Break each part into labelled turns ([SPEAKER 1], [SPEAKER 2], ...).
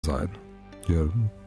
[SPEAKER 1] zajedno. Jer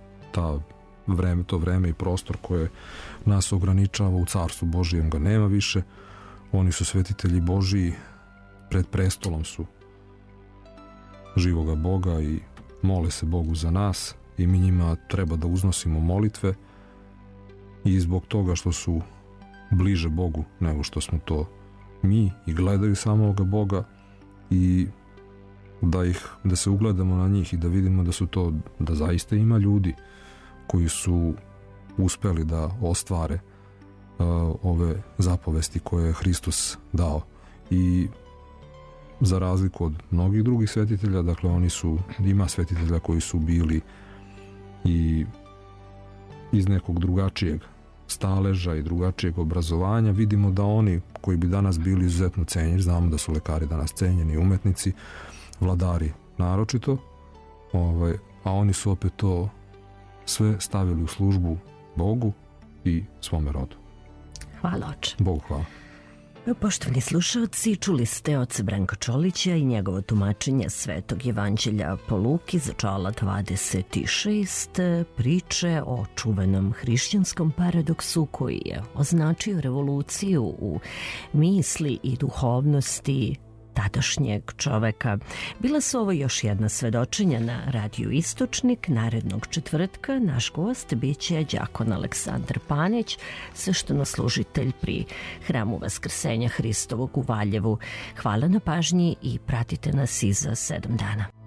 [SPEAKER 1] to vreme i prostor koje nas ograničava u Carstvu Božijem ga nema više. Oni su svetitelji Božiji, pred prestolom su živoga Boga i mole se Bogu za nas i mi njima treba da uznosimo molitve i zbog toga što su bliže Bogu nego što smo to mi i gledaju samoga Boga i da se ugledamo na njih i da vidimo da zaista ima ljudi koji su uspeli da ostvare ove zapovesti koje je Hristos dao. I za razliku od mnogih drugih svetitelja, dakle ima svetitelja koji su bili i iz nekog drugačijeg staleža i drugačijeg obrazovanja, vidimo da oni koji bi danas bili izuzetno cenjeni, znamo da su lekari danas cenjeni, umetnici, vladari naročito, a oni su opet to sve stavili u službu Bogu i svome rodu.
[SPEAKER 2] Hvala, oče.
[SPEAKER 1] Bogu hvala.
[SPEAKER 2] Poštovani slušalci, čuli ste oca Branka Čolića i njegovo tumačenje Svetog Evanđelja po Luki za čola 26, priče o čuvenom hrišćanskom paradoksu koji je označio revoluciju u misli i duhovnosti tadašnjeg čoveka. Bila su ovo još jedna svedočenja na Radiju Istočnik. Narednog četvrtka naš gost biće đakon Aleksandar Panić, sveštenoslужitelj pri Hramu Vaskrsenja Hristovog u Valjevu. Hvala na pažnji i pratite nas i za 7 dana.